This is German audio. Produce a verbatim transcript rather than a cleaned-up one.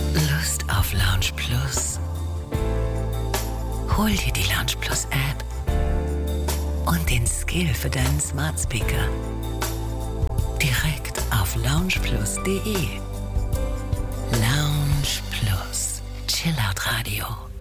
Lust auf Lounge Plus? Hol dir die Lounge Plus App und den Skill für deinen Smart Speaker direkt auf loungeplus punkt de. Lounge Plus, Chillout Radio.